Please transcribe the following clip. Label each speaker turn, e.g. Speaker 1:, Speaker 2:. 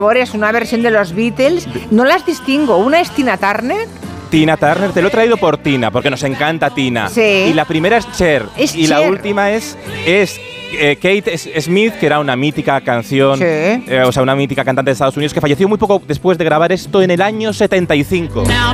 Speaker 1: Es una versión de los Beatles. No las distingo. Una es Tina Turner.
Speaker 2: Tina Turner, te lo he traído por Tina, porque nos encanta Tina.
Speaker 1: Sí.
Speaker 2: Y la primera es Cher. Y
Speaker 1: Cher.
Speaker 2: La última es Kate Smith, que era una mítica canción,
Speaker 1: Sí.
Speaker 2: una mítica cantante de Estados Unidos, que falleció muy poco después de grabar esto en el año 75.